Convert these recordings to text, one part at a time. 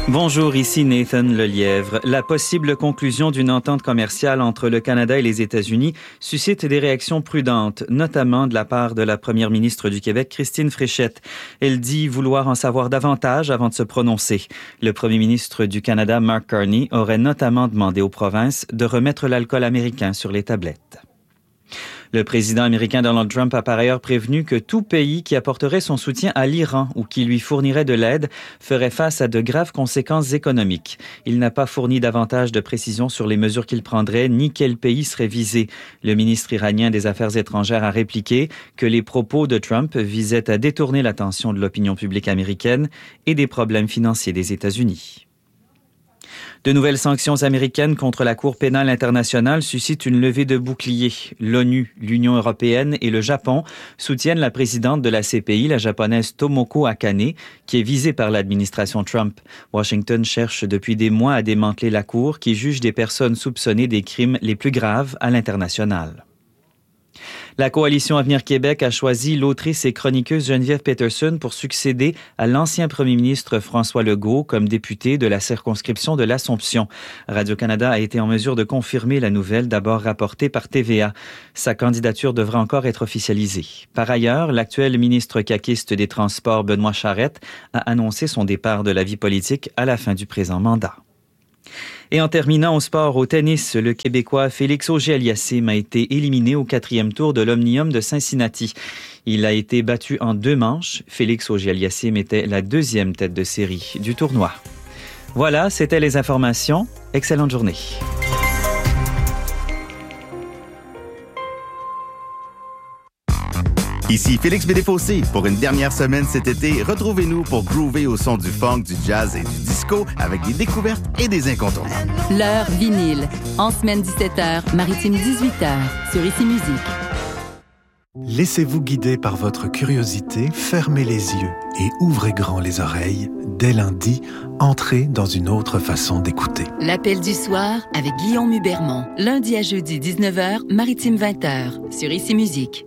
Bonjour, ici Nathan Lelièvre. La possible conclusion d'une entente commerciale entre le Canada et les États-Unis suscite des réactions prudentes, notamment de la part de la première ministre du Québec, Christine Fréchette. Elle dit vouloir en savoir davantage avant de se prononcer. Le premier ministre du Canada, Mark Carney, aurait notamment demandé aux provinces de remettre l'alcool américain sur les tablettes. Le président américain Donald Trump a par ailleurs prévenu que tout pays qui apporterait son soutien à l'Iran ou qui lui fournirait de l'aide ferait face à de graves conséquences économiques. Il n'a pas fourni davantage de précisions sur les mesures qu'il prendrait ni quel pays serait visé. Le ministre iranien des Affaires étrangères a répliqué que les propos de Trump visaient à détourner l'attention de l'opinion publique américaine et des problèmes financiers des États-Unis. De nouvelles sanctions américaines contre la Cour pénale internationale suscitent une levée de boucliers. L'ONU, l'Union européenne et le Japon soutiennent la présidente de la CPI, la japonaise Tomoko Akane, qui est visée par l'administration Trump. Washington cherche depuis des mois à démanteler la Cour qui juge des personnes soupçonnées des crimes les plus graves à l'international. La coalition Avenir Québec a choisi l'autrice et chroniqueuse Geneviève Peterson pour succéder à l'ancien premier ministre François Legault comme député de la circonscription de l'Assomption. Radio-Canada a été en mesure de confirmer la nouvelle d'abord rapportée par TVA. Sa candidature devra encore être officialisée. Par ailleurs, l'actuel ministre caquiste des Transports, Benoît Charette, a annoncé son départ de la vie politique à la fin du présent mandat. Et en terminant au sport, au tennis, le Québécois Félix Auger-Aliassime a été éliminé au 4e tour de l'Omnium de Cincinnati. Il a été battu en 2 manches. Félix Auger-Aliassime était la 2e tête de série du tournoi. Voilà, c'était les informations. Excellente journée. Ici Félix Bédéfossé. Pour une dernière semaine cet été, retrouvez-nous pour groover au son du funk, du jazz et du disco avec des découvertes et des incontournables. L'heure vinyle. En semaine 17h, maritime 18h, sur Ici Musique. Laissez-vous guider par votre curiosité, fermez les yeux et ouvrez grand les oreilles. Dès lundi, entrez dans une autre façon d'écouter. L'appel du soir avec Guillaume Hubermont. Lundi à jeudi 19h, maritime 20h, sur Ici Musique.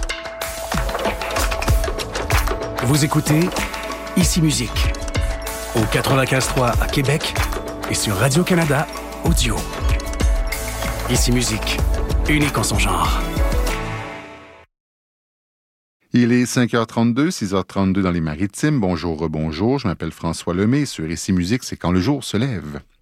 Vous écoutez Ici Musique au 95.3 à Québec et sur Radio-Canada Audio. Ici Musique, unique en son genre. Il est 5h32, 6h32 dans les Maritimes. Bonjour, rebonjour. Je m'appelle François Lemay. Sur Ici Musique, c'est quand le jour se lève.